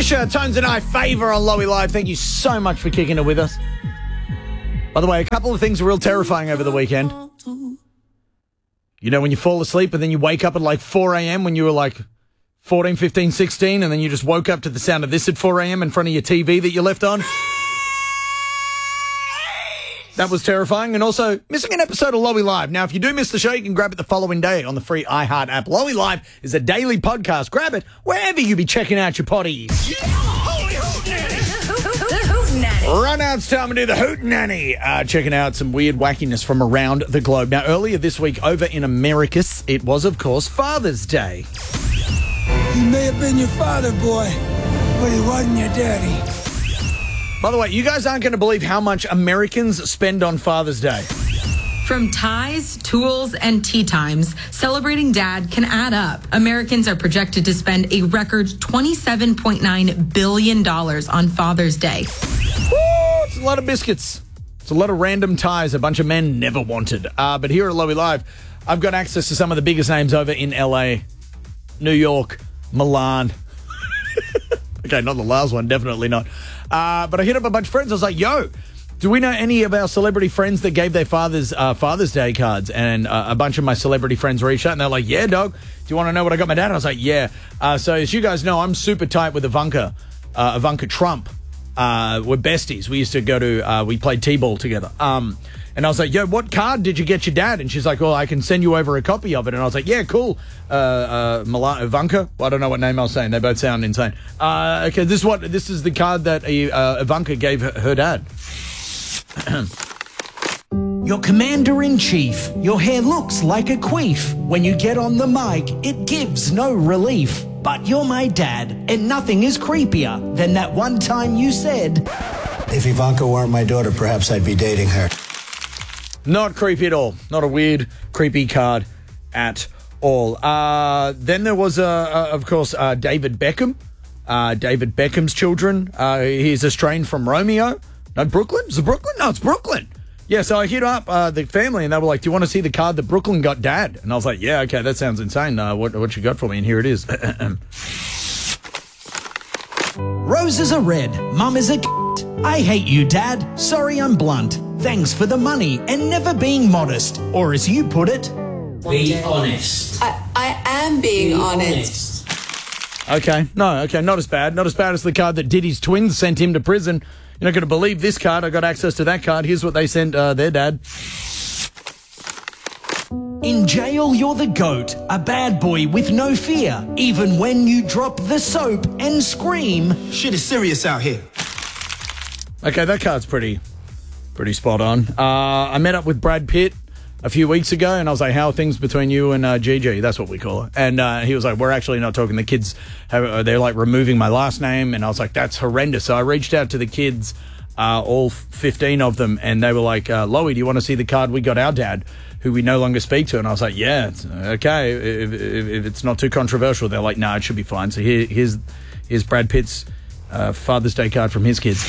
Fisher, Tones and I Favour on Lowy Live. Thank you so much for kicking it with us. By the way, a couple of things were real terrifying over the weekend. You know, when you fall asleep and then you wake up at like 4 a.m. when you were like 14, 15, 16, and then you just woke up to the sound of this at 4 a.m. in front of your TV that you left on. That was terrifying. And also, missing an episode of Lowy Live. Now, if you do miss the show, you can grab it the following day on the free iHeart app. Lowy Live is a daily podcast. Grab it wherever you be checking out your potties. Yeah. Holy hootenanny. Right now, it's time to do the hootenanny. Checking out some weird wackiness from around the globe. Now, earlier this week over in Americas, it was, of course, Father's Day. He may have been your father, boy, but he wasn't your daddy. By the way, you guys aren't going to believe how much Americans spend on Father's Day. From ties, tools, and tea times, celebrating dad can add up. Americans are projected to spend a record $27.9 billion on Father's Day. Woo, it's a lot of biscuits. It's a lot of random ties a bunch of men never wanted. But here at Lowy Live, I've got access to some of the biggest names over in LA, New York, Milan. Okay, not the last one, definitely not. But I hit up a bunch of friends. I was like, yo, do we know any of our celebrity friends that gave their fathers Father's Day cards? And a bunch of my celebrity friends reached out, and they're like, yeah, dog, do you want to know what I got my dad? And I was like, yeah. So as you guys know, I'm super tight with Ivanka Trump. We're besties. We used to go to, we played T-ball together. And I was like, yo, what card did you get your dad? And she's like, well, I can send you over a copy of it. And I was like, yeah, cool. Ivanka? Well, I don't know what name I was saying. They both sound insane. Okay, this is the card that Ivanka gave her dad. You're Commander-in-Chief. Your hair looks like a queef. When you get on the mic, it gives no relief. But you're my dad, and nothing is creepier than that one time you said, if Ivanka weren't my daughter, perhaps I'd be dating her. Not creepy at all. Not a weird, creepy card at all. Then there was, of course, David Beckham. David Beckham's children. He's estranged from Romeo. No, Brooklyn? Is it Brooklyn? No, it's Brooklyn. Yeah, so I hit up the family, and they were like, do you want to see the card that Brooklyn got dad? And I was like, yeah, okay, that sounds insane. What you got for me? And here it is. Roses are red, mum is a I hate you, dad. Sorry I'm blunt. Thanks for the money and never being modest. Or as you put it, be honest. I am being honest. Okay, not as bad. Not as bad as the card that Diddy's twins sent him to prison. You're not going to believe this card. I got access to that card. Here's what they sent their dad. In jail, you're the GOAT, a bad boy with no fear. Even when you drop the soap and scream, shit is serious out here. Okay, that card's pretty spot on. I met up with Brad Pitt a few weeks ago, and I was like, how are things between you and Gigi? That's what we call her. And he was like, we're actually not talking. The kids, they're like removing my last name. And I was like, that's horrendous. So I reached out to the kids, all 15 of them, and they were like, Lowy, do you want to see the card we got our dad, who we no longer speak to? And I was like, yeah, it's okay, if it's not too controversial. They're like, no, it should be fine. So here's Brad Pitt's Father's Day card from his kids.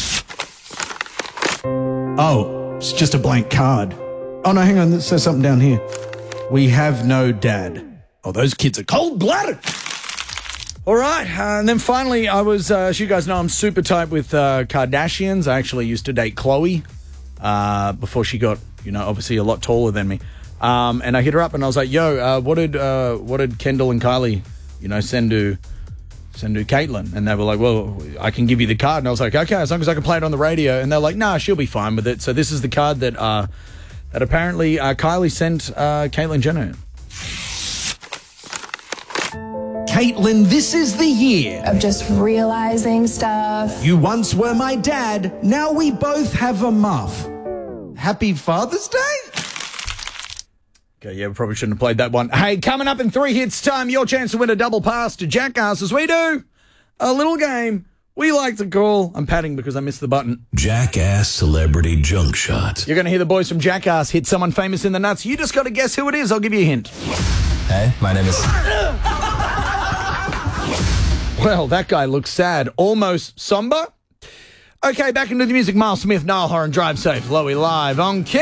oh, it's just a blank card. Oh, no, hang on, it says something down here. We have no dad. Oh, those kids are cold-blooded. All right, and then finally, I was, as you guys know, I'm super tight with Kardashians. I actually used to date Khloe before she got, obviously a lot taller than me. And I hit her up and I was like, yo, what did Kendall and Kylie, send to Caitlyn? And they were like, well, I can give you the card. And I was like, okay, as long as I can play it on the radio. And they're like, nah, she'll be fine with it. So this is the card that apparently Kylie sent Caitlyn Jenner. Caitlyn, this is the year Of just realizing stuff. You once were my dad, now we both have a muff. Happy Father's Day? Okay, yeah, we probably shouldn't have played that one. Hey, coming up in 3 hits time, your chance to win a double pass to Jackass as we do a little game we like to call, I'm patting because I missed the button, Jackass Celebrity Junk Shot. You're going to hear the boys from Jackass hit someone famous in the nuts. You just got to guess who it is. I'll give you a hint. Hey, my name is... Well, that guy looks sad. Almost somber. Okay, back into the music. Miles Smith, Niall Horan, Drive Safe, Lowy Live on King.